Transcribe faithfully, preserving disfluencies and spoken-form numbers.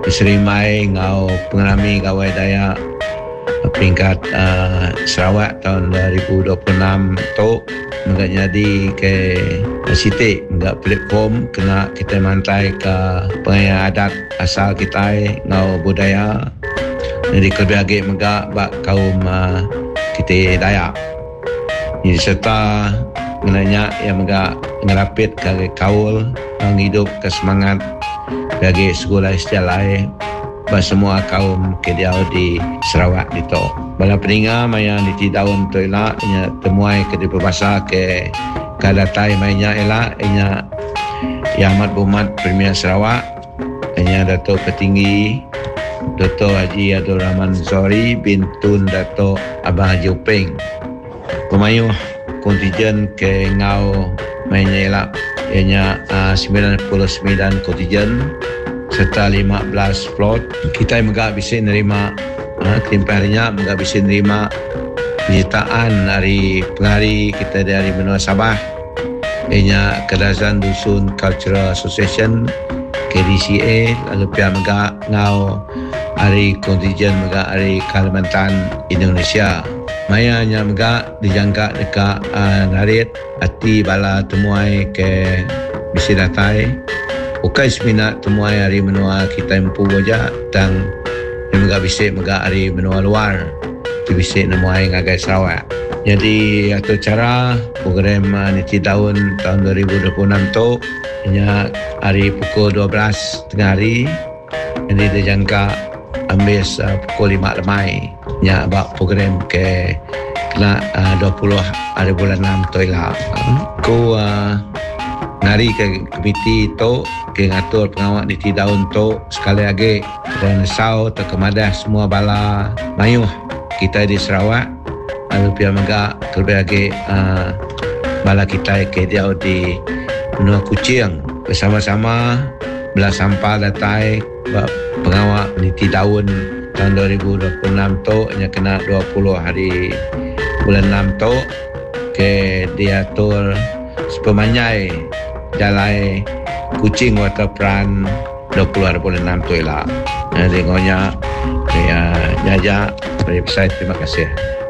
diserimai ngau pengalami gawai Dayak peringkat uh, Sarawak tahun dua ribu dua puluh enam tu menggak jadi ke sitik menggak platform kena kita mantai ke pengayaan adat asal kita ngau budaya jadi kelebih menggak bak kaum uh, kita Dayak jadi serta menanya yang menggak ngerapit ke kaul menghidup ke semangat bagi sekolah istilah bagi semua kaum kediau di Sarawak itu. Bala peninga maya di tahun tu elak nya temuai ke di berbahasa ke kadatai mainnya elak nya Yang Amat Berhormat Premier Sarawak nya Dato' Petinggi Dato' Haji Abdul Rahman Zohri bin Tun Dato' Abang Haji Upeng. Pemayuh kontijen ke ngau mainnya elak nya uh, sembilan puluh sembilan kontijen serta lima belas plot. Kita juga bisa nerima uh, kelimpahan harinya juga bisa nerima penyertaan hari penghari kita dari benua Sabah ianya Kedazan Dusun Cultural Association K D C A, lalu pihak juga ngau hari kontijen juga hari Kalimantan Indonesia mayanya juga dijangka dekat uh, narit hati bala temuai ke bisi datai bukan seminat temuai hari menua kita empu wajah dan yang juga bisa juga hari menua luar itu bisa nemuai ngagai Sarawak. Jadi atau cara program uh, niti tahun tahun dua ribu dua puluh enam tu nya hari pukul dua belas tengah hari ini dijangka ambil uh, pukul lima lemai nya abak program ke kena uh, dua puluh hari bulan enam tu lah ku uh, nari ke komiti tu ke ngatur pengawal di tahun tu sekali lagi dan sau terkemadah semua bala mayuh kita di Sarawak lalu pihak megak terlebih lagi uh, bala kita ke dia di benua Kuching bersama-sama belah sampah datai pengawal di tahun tahun dua ribu dua puluh enam tu nya kena dua puluh hari bulan enam tu ke diatur sepemanyai jalai Kuching Waterfront dua puluh hari bulan enam tu lah. Jadi ngonya saya jajak dari website. Terima kasih.